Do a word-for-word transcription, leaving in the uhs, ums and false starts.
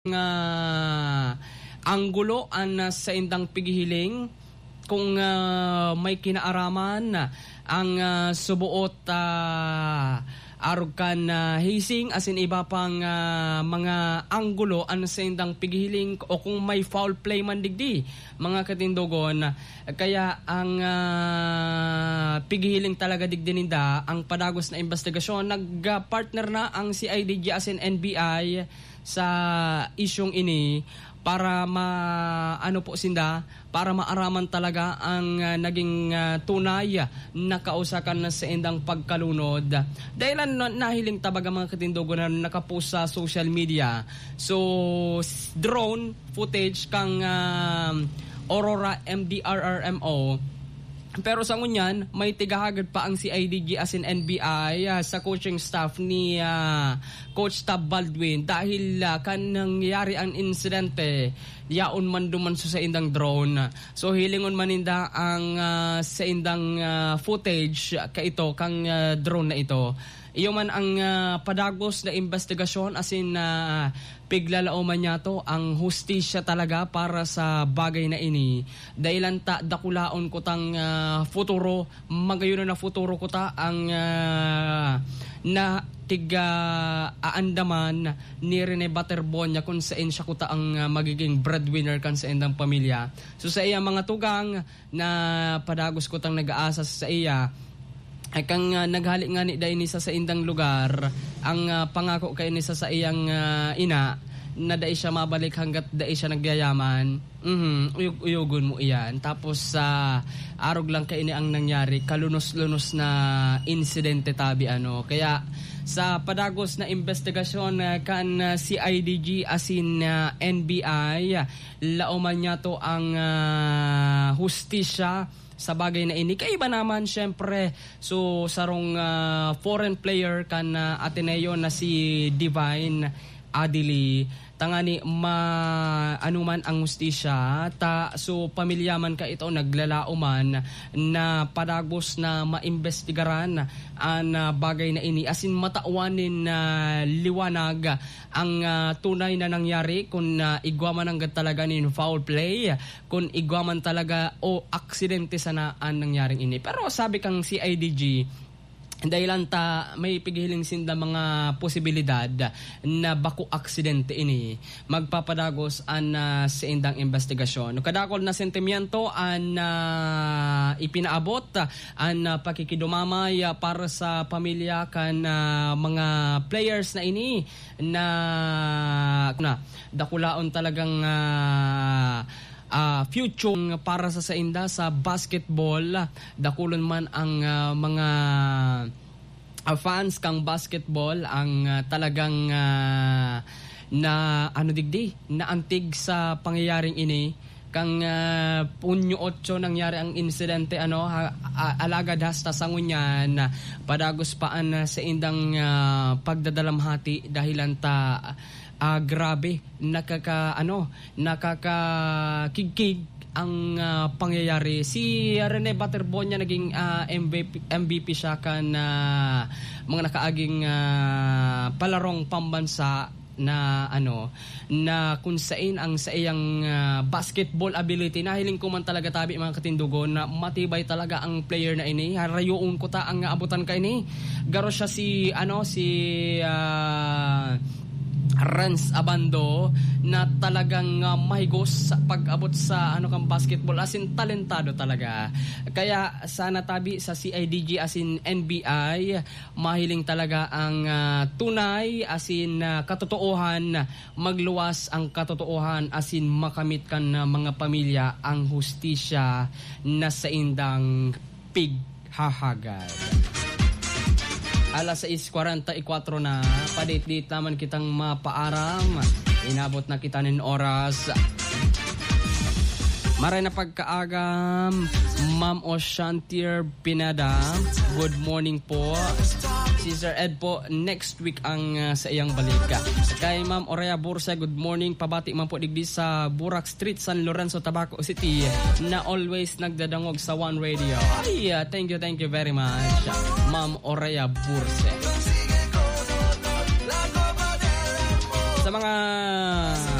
uh, anggulo an uh, sa indang pighiling kung uh, may kinaaraman ang uh, subuot uh, arog kan uh, hising asin iba pang uh, mga anggulo an sa indang pighiling o kung may foul play man digdi mga katindogon kaya ang uh, pighiling talaga digdi ninda ang padagos na investigasyon nagpartner uh, na ang C I D G asin N B I sa isyong ini para ma ano po sinda para maaraman talaga ang uh, naging uh, tunay na kausakan na sa indang pagkalunod dahil na, nahiling tabaga mga katindogo na nakapost sa social media so drone footage kang uh, Aurora M D R R M O. Pero sa ngunyan, may tigahagad pa ang C I D G as in N B I uh, sa coaching staff ni uh, Coach Tab Baldwin dahil uh, kan nangyari ang insidente yaon man duman so sa indang drone. So hilingon maninda ang uh, sa indang uh, footage ka ito kang uh, drone na ito. Iyo man ang uh, padagos na investigasyon as in uh, piglalauman niya to ang hustisya talaga para sa bagay na ini. Dahilan ta dakulaon ko tang uh, futuro, magayon na futuro ko ta ang uh, na tiga aandaman ni Rene Baterbonia kung saan siya kuta ang uh, magiging breadwinner kan sa indang pamilya. So sa iya mga tugang na padagos ko tang nag-aasa sa iya ay kang uh, naghalik nga ni dahil nisa sa indang lugar ang uh, pangako kay nisa sa iyang uh, ina na dahil siya mabalik hanggat dahil siya nagyayaman mm-hmm, uyog, uyogon mo iyan tapos sa uh, arog lang kay ini ang nangyari kalunos-lunos na insidente tabi ano kaya sa padagos na investigasyon uh, kan uh, C I D G asin uh, N B I uh, lauman niya to ang uh, hustisya sa bagay na ini. Kaiba naman syempre so sarong uh, foreign player kan uh, Ateneo na si Divine Adili tangani ma anuman ang hustisya ta so pamilyaman ka ito naglalauman na padagos na maimbestigaran ang uh, bagay na ini asin matauanin na uh, liwanag ang uh, tunay na nangyari kung uh, igwaman ang talaga ni foul play kung igwaman talaga o aksidente sana ang nangyaring ini pero sabi kang C I D G dahilan ta may pigiling sinda mga posibilidad na bako aksidente ini magpapadagos an uh, sa indang investigasyon. Kadakol na sentimiento an uh, ipinaabot an uh, pakikidumamay uh, para sa pamilya kan uh, mga players na ini na na dakulaon talagang uh, Uh, future para sa sainda sa basketball dakulon man ang uh, mga uh, fans kang basketball ang uh, talagang uh, na ano digdi na antig sa pangyayaring ini kang uh, punyo otso nangyari ang insidente ano ha, uh, alagad hasta sa ngunyan padagos paan uh, sa indang uh, pagdadalamhati dahilan ta Uh, grabe nakaka ano nakakakigkig ang uh, pangyayari si Rene Baterbonia naging uh, M V P, M V P siya kan uh, mga nakaaging uh, palarong pambansa na ano na kung saan ang sa iyang uh, basketball ability nahiling ko man talaga tabi mga katindugon na matibay talaga ang player na ini harayoon ko ta ang abutan ka ini garo siya si ano si uh, Renz Abando na talagang uh, mahigos sa pag-abot sa ano kang basketball asin talentado talaga kaya sana tabi sa C I D G asin N B I mahiling talaga ang uh, tunay asin uh, katotoohan magluwas ang katotoohan asin makamit kan uh, mga pamilya ang hustisya na sa indang pighahagad. Alas sais kuwarenta y kuwatro na padit-dit naman kitang mapaaram inabot na kita nin oras maray na pagkaagam Ma'am Oshantir Pinada good morning po si Sir Ed po next week ang uh, sa iyang balik kay Ma'am Orea Bursa good morning pabati man po digdi sa Burak Street San Lorenzo Tabaco City na always nagdadangog sa One Radio ay uh, thank you thank you very much Ma'am Orea Bursa sa mga